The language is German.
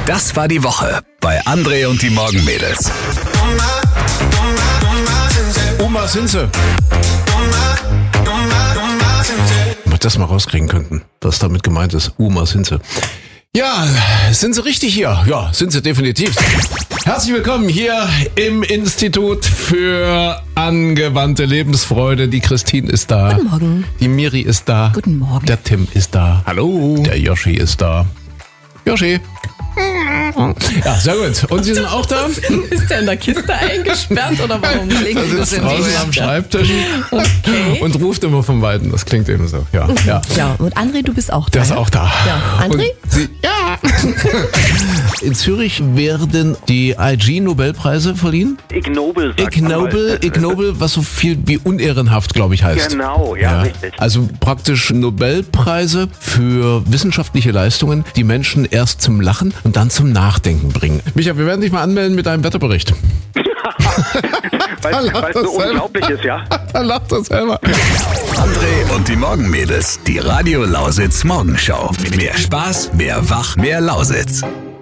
Das war die Woche bei André und die Morgenmädels. Uma sind sie. Wenn wir das mal rauskriegen könnten, was damit gemeint ist. Uma sind sie. Ja, sind sie richtig hier? Ja, sind sie definitiv. Herzlich willkommen hier im Institut für angewandte Lebensfreude. Die Christine ist da. Guten Morgen. Die Miri ist da. Guten Morgen. Der Tim ist da. Hallo. Der Yoshi ist da. Yoshi. Ja, sehr gut. Und Sie sind auch da? Ist der in der Kiste eingesperrt oder warum legen Da Sie das sitzt in draußen die am Hände? Schreibtisch Okay. und ruft immer von Weitem. Das klingt eben so. Ja. Ja, und André, du bist auch da. Der ist ja? auch da. Ja, André? Und Sie, ja. In Zürich werden die IG-Nobelpreise verliehen. Ig Nobel, sagt Ig man Nobel, halt. Ig Nobel, was so viel wie unehrenhaft, glaube ich, heißt. Genau, ja, richtig. Also praktisch Nobelpreise für wissenschaftliche Leistungen, die Menschen erst zum Lachen und dann zum Nachdenken bringen. Micha, wir werden dich mal anmelden mit einem Wetterbericht. Weil es so unglaublich ist, ja. Da lacht er selber. André und die Morgenmädels. Die Radio Lausitz Morgenschau. Mehr Spaß, mehr Wach, mehr Lausitz.